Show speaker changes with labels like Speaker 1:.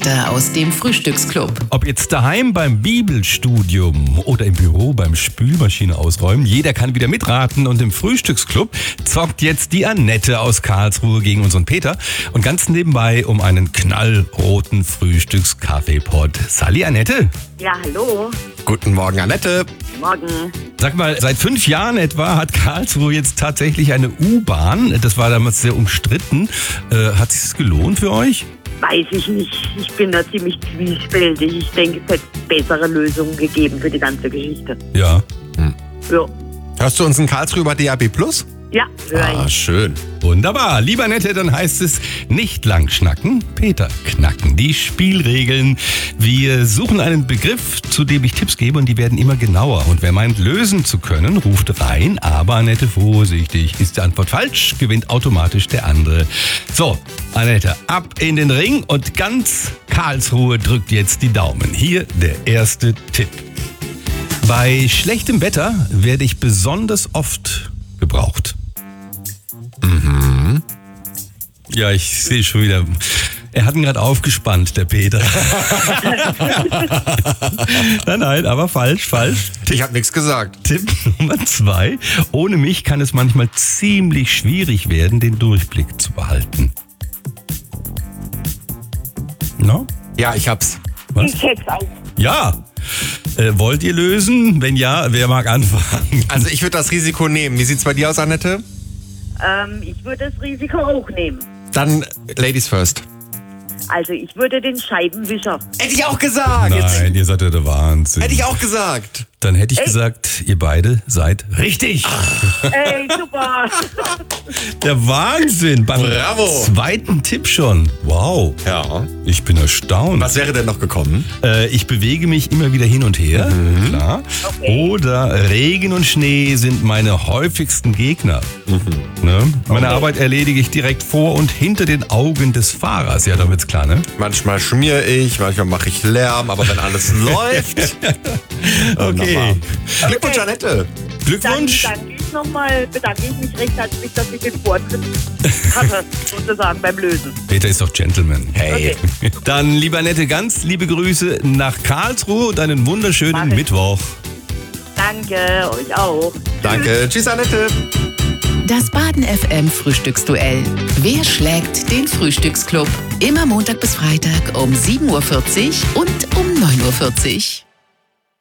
Speaker 1: Peter aus dem Frühstücksclub.
Speaker 2: Ob jetzt daheim beim Bibelstudium oder im Büro beim Spülmaschine ausräumen, jeder kann wieder mitraten und im Frühstücksclub zockt jetzt die Annette aus Karlsruhe gegen unseren Peter und ganz nebenbei um einen knallroten Frühstückskaffeepot. Salli, Annette.
Speaker 3: Ja, hallo.
Speaker 4: Guten Morgen, Annette.
Speaker 3: Morgen.
Speaker 2: Sag mal, seit 5 Jahren etwa hat Karlsruhe jetzt tatsächlich eine U-Bahn. Das war damals sehr umstritten. Hat sich's gelohnt für euch?
Speaker 3: Weiß ich nicht. Ich bin da ziemlich zwiespältig. Ich denke, es hätte bessere Lösungen gegeben für die ganze Geschichte.
Speaker 2: Ja.
Speaker 3: Ja.
Speaker 4: Hörst du uns in Karlsruhe über DAB+?
Speaker 3: Ja, höre ich.
Speaker 4: Schön.
Speaker 2: Wunderbar. Lieber Annette, dann heißt es nicht lang schnacken, Peter knacken. Die Spielregeln. Wir suchen einen Begriff, zu dem ich Tipps gebe und die werden immer genauer. Und wer meint, lösen zu können, ruft rein. Aber Annette, vorsichtig. Ist die Antwort falsch, gewinnt automatisch der andere. So, Annette, ab in den Ring und ganz Karlsruhe drückt jetzt die Daumen. Hier der erste Tipp. Bei schlechtem Wetter werde ich besonders oft gebraucht. Ja, ich sehe schon wieder. Er hat ihn gerade aufgespannt, der Peter. Nein, aber falsch.
Speaker 4: Ich habe nichts gesagt.
Speaker 2: Tipp Nummer 2. Ohne mich kann es manchmal ziemlich schwierig werden, den Durchblick zu behalten. No?
Speaker 4: Ja, ich hab's.
Speaker 2: Was?
Speaker 3: Ich hätte es auch.
Speaker 2: Ja. Wollt ihr lösen? Wenn ja, wer mag anfangen?
Speaker 4: Also ich würde das Risiko nehmen. Wie sieht's bei dir aus, Annette?
Speaker 3: Ich würde das Risiko auch nehmen.
Speaker 4: Dann Ladies first.
Speaker 3: Also ich würde den Scheibenwischer.
Speaker 4: Hätte ich auch gesagt.
Speaker 2: Nein, ihr seid ja der Wahnsinn.
Speaker 4: Hätte ich auch gesagt.
Speaker 2: Dann hätte ich gesagt, ihr beide seid richtig.
Speaker 3: Ey, super.
Speaker 2: Der Wahnsinn. Beim
Speaker 4: Bravo.
Speaker 2: zweiten Tipp schon. Wow.
Speaker 4: Ja.
Speaker 2: Ich bin erstaunt.
Speaker 4: Was wäre denn noch gekommen?
Speaker 2: Ich bewege mich immer wieder hin und her. Klar.
Speaker 3: Okay.
Speaker 2: Oder Regen und Schnee sind meine häufigsten Gegner. Ne? Meine Arbeit erledige ich direkt vor und hinter den Augen des Fahrers. Ja, damit's klar, ne?
Speaker 4: Manchmal schmier ich, manchmal mache ich Lärm, aber wenn alles läuft.
Speaker 2: Okay.
Speaker 4: Glückwunsch, Annette.
Speaker 2: Glückwunsch.
Speaker 3: Bedanke ich mich recht herzlich, dass ich den Vortritt hatte, sozusagen beim Lösen.
Speaker 2: Peter ist doch Gentleman.
Speaker 4: Hey.
Speaker 3: Okay.
Speaker 2: Dann, lieber Annette, ganz liebe Grüße nach Karlsruhe und einen wunderschönen
Speaker 3: Mach ich.
Speaker 2: Mittwoch.
Speaker 3: Danke, euch auch.
Speaker 4: Danke. Tschüss, Annette.
Speaker 1: Das Baden FM Frühstücksduell. Wer schlägt den Frühstücksclub? Immer Montag bis Freitag um 7.40 Uhr und um 9.40 Uhr.